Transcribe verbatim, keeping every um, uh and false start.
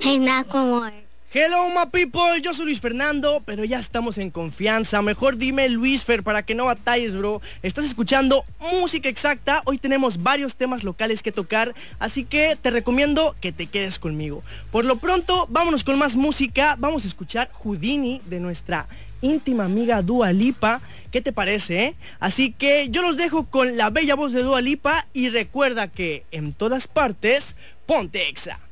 Hey, Nakamura. Hello, my people, yo soy Luis Fernando, pero ya estamos en confianza. Mejor dime Luis Fer para que no batalles, bro. Estás escuchando Música Exacta. Hoy tenemos varios temas locales que tocar, así que te recomiendo que te quedes conmigo. Por lo pronto, vámonos con más música. Vamos a escuchar Houdini de nuestra íntima amiga Dua Lipa. ¿Qué te parece, eh? Así que yo los dejo con la bella voz de Dua Lipa y recuerda que en todas partes, ponte Exa.